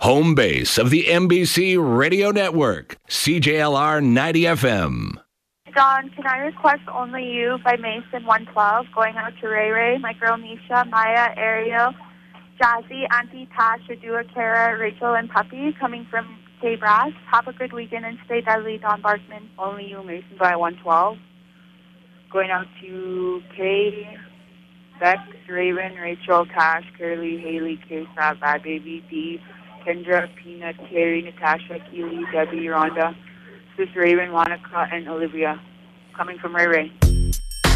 home base of the MBC Radio Network, CJLR 90 FM. John, can I request Only You by Mason 112, going out to Ray Ray, my girl Nisha, Maya, Ariel, Jazzy, Auntie Tash, Adua, Kara, Rachel, and Puppy, coming from K-Brass. Have a good weekend and stay deadly, Don Barkman. Only You, Mason by 112. Going out to Kay, Beck, Raven, Rachel, Tash, Curly, Haley, K-Snap, Bad Baby, Dee, Kendra, Peanut, Carrie, Natasha, Keely, Debbie, Rhonda, Sis Raven, Monica, and Olivia, coming from Ray Ray.